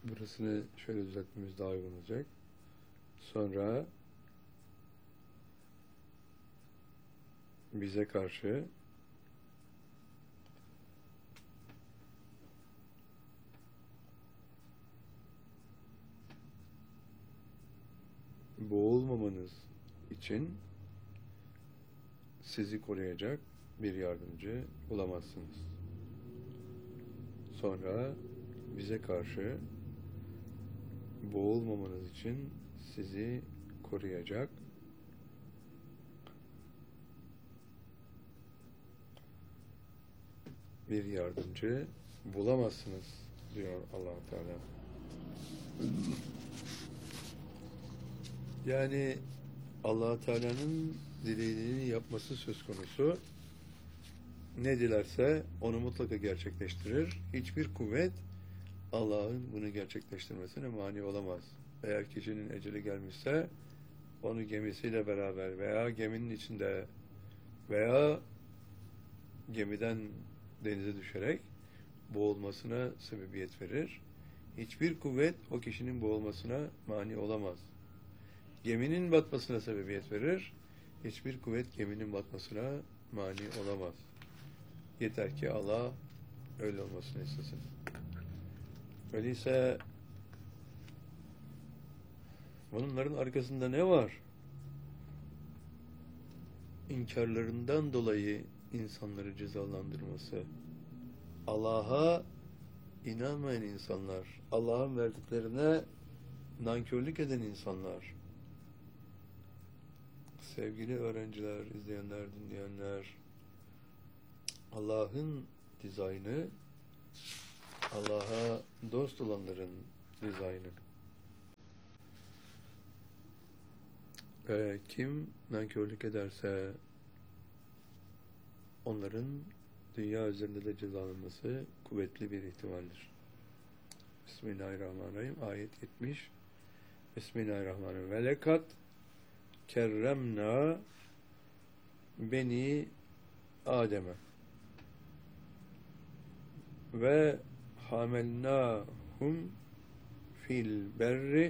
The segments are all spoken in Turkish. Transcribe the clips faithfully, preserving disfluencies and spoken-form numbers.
Burasını şöyle düzeltmemiz daha uygun olacak. Sonra bize karşı boğulmamanız için sizi koruyacak bir yardımcı bulamazsınız. Sonra bize karşı boğulmamanız için sizi koruyacak bir yardımcı bulamazsınız diyor Allah-u Teala. Yani Allah-u Teala'nın dilediğini yapması söz konusu. Ne dilerse onu mutlaka gerçekleştirir. Hiçbir kuvvet Allah'ın bunu gerçekleştirmesine mani olamaz. Eğer kişinin eceli gelmişse onu gemisiyle beraber veya geminin içinde veya gemiden denize düşerek boğulmasına sebebiyet verir. Hiçbir kuvvet o kişinin boğulmasına mani olamaz. Geminin batmasına sebebiyet verir. Hiçbir kuvvet geminin batmasına mani olamaz. Yeter ki Allah öyle olmasını istesin. Öyleyse bunların arkasında ne var? İnkarlarından dolayı insanları cezalandırması. Allah'a inanmayan insanlar, Allah'ın verdiklerine nankörlük eden insanlar. Sevgili öğrenciler, izleyenler, dinleyenler, Allah'ın dizaynı, Allah'a dost olanların dizaynı. Ve kim nankörlük ederse onların dünya üzerinde de cezalanması kuvvetli bir ihtimaldir. Bismillahirrahmanirrahim. Ayet yetmiş. Bismillahirrahmanirrahim. Ve lekat kerremna beni Adem'e ve hamelnahum fil berri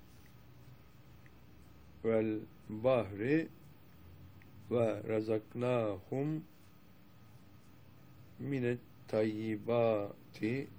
vel bahri ve razaknahum minet tayyibati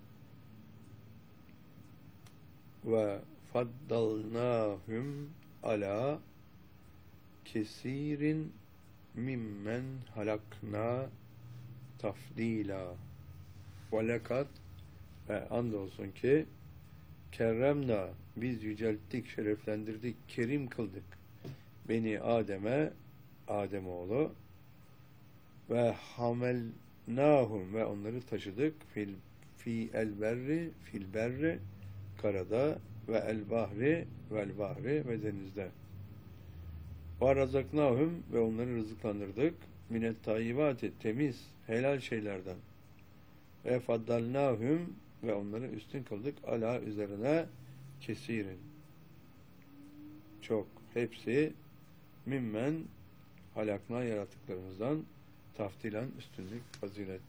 ve faddalnahum ala kesirin mimmen halakna tafdila. Ve lekat ve andolsun ki kerremna biz yücelttik, şereflendirdik, kerim kıldık beni Adem'e, Ademoğlu ve hamelnahum ve onları taşıdık fil fi el berri fil berri karada ve el bahri vel bahri ve denizde. Ve razaknahum ve onları rızıklandırdık minet tayyibati temiz helal şeylerden. Ve faddalnahum ve onları üstün kıldık ala üzerine kesirin. Çok, hepsi mimmen halakna yarattıklarımızdan taftilen üstünlük, fazilet.